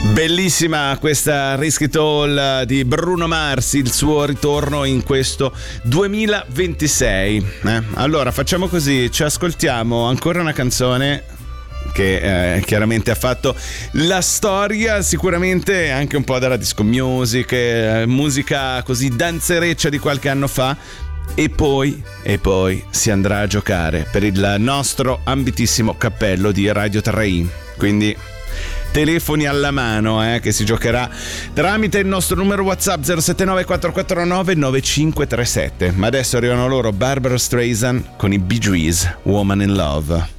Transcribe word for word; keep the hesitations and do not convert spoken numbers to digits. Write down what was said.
Bellissima questa Risk It All di Bruno Mars, il suo ritorno in questo duemilaventisei. Eh? Allora facciamo così, ci ascoltiamo ancora una canzone che eh, chiaramente ha fatto la storia, sicuramente anche un po' della disco music, eh, musica così danzereccia di qualche anno fa. E poi, e poi si andrà a giocare per il nostro ambitissimo cappello di Radio tre. Quindi telefoni alla mano, eh, che si giocherà tramite il nostro numero WhatsApp zero sette nove quattro quattro nove nove cinque tre sette. Ma adesso arrivano loro, Barbara Streisand con i Bee Gees, Woman in Love.